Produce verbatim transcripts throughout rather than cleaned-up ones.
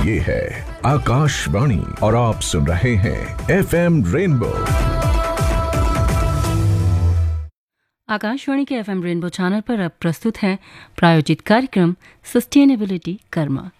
ये है आकाशवाणी और आप सुन रहे हैं एफ एम रेनबो। आकाशवाणी के एफ एम रेनबो चैनल पर अब प्रस्तुत है प्रायोजित कार्यक्रम sustainability Karma.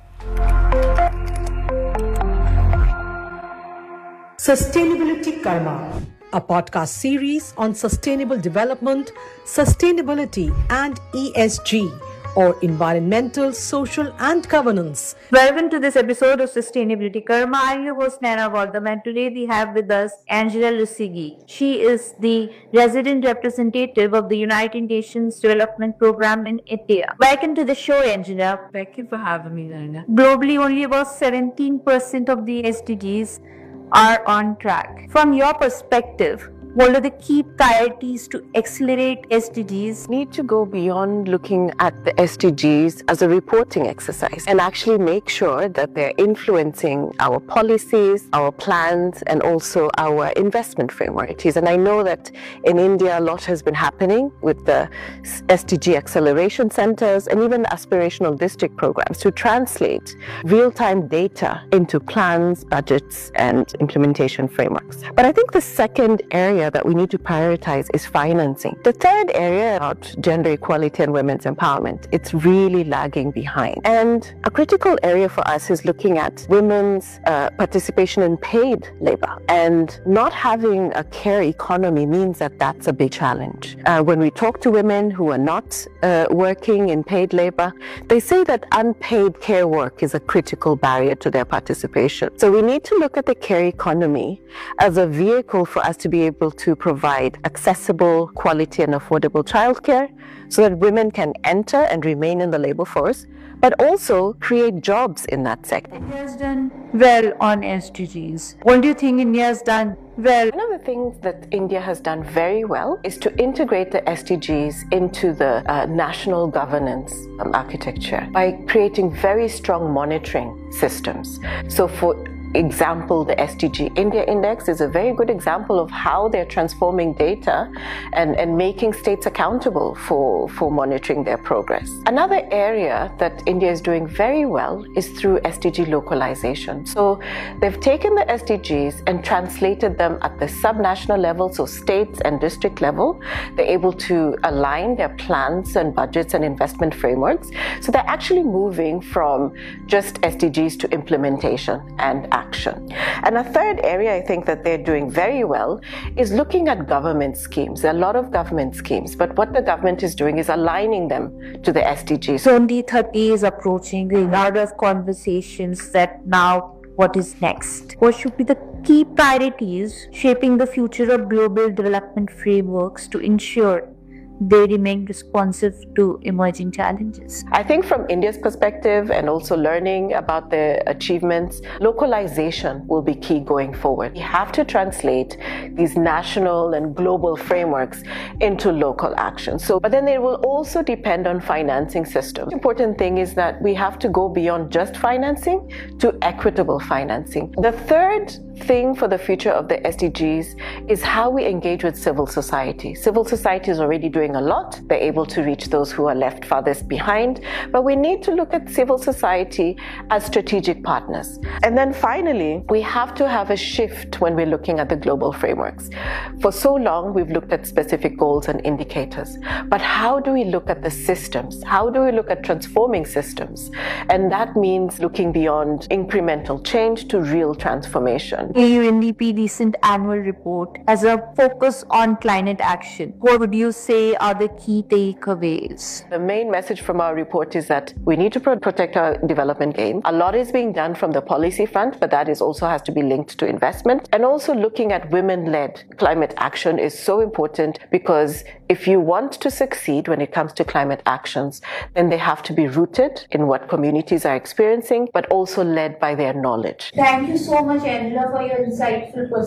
Sustainability Karma, a podcast series on sustainable development, sustainability and E S G, or environmental, social and governance. Welcome to this episode of Sustainability Karma. I'm your host Naina Vardham, and today we have with us Angela Lusigi. She is the resident representative of the United Nations Development Program in India. Welcome to the show, Angela. Thank you for having me, Naina. Globally, only about seventeen percent of the S D Gs are on track. From your perspective, what are the key priorities to accelerate S D Gs? Need to go beyond looking at the S D Gs as a reporting exercise and actually make sure that they're influencing our policies, our plans, and also our investment frameworks. And I know that in India, a lot has been happening with the S D G acceleration centers and even aspirational district programs to translate real-time data into plans, budgets, and implementation frameworks. But I think the second area that we need to prioritize is financing. The third area about gender equality and women's empowerment, it's really lagging behind. And a critical area for us is looking at women's uh, participation in paid labor. And not having a care economy means that that's a big challenge. Uh, when we talk to women who are not uh, working in paid labor, they say that unpaid care work is a critical barrier to their participation. So we need to look at the care economy as a vehicle for us to be able to provide accessible, quality and affordable childcare so that women can enter and remain in the labor force, but also create jobs in that sector. India has done well on S D Gs. What do you think India has done well? One of the things that India has done very well is to integrate the S D Gs into the uh, national governance um, architecture by creating very strong monitoring systems. So for example, the S D G India Index is a very good example of how they're transforming data and, and making states accountable for, for monitoring their progress. Another area that India is doing very well is through S D G localization. So they've taken the S D Gs and translated them at the subnational level, so states and district level. They're able to align their plans and budgets and investment frameworks. So they're actually moving from just S D Gs to implementation and action. Action. And a third area I think that they're doing very well is looking at government schemes. There are a lot of government schemes, but what the government is doing is aligning them to the S D Gs. twenty thirty is approaching, a lot of conversations that now what is next? What should be the key priorities shaping the future of global development frameworks to ensure they remain responsive to emerging challenges? I think from India's perspective and also learning about their achievements, localization will be key going forward. We have to translate these national and global frameworks into local action. So, but then it will also depend on financing systems. The important thing is that we have to go beyond just financing to equitable financing. The third thing for the future of the S D Gs is how we engage with civil society. Civil society is already doing a lot. They're able to reach those who are left farthest behind, but we need to look at civil society as strategic partners. And then finally, we have to have a shift when we're looking at the global frameworks. For so long, we've looked at specific goals and indicators, but how do we look at the systems? How do we look at transforming systems? And that means looking beyond incremental change to real transformation. A U N D P recent annual report has a focus on climate action. What would you say are the key takeaways? The main message from our report is that we need to pro- protect our development game. A lot is being done from the policy front, but that is also has to be linked to investment. And also looking at women-led climate action is so important because if you want to succeed when it comes to climate actions, then they have to be rooted in what communities are experiencing, but also led by their knowledge. Thank you so much, Angela, for your insightful perspective.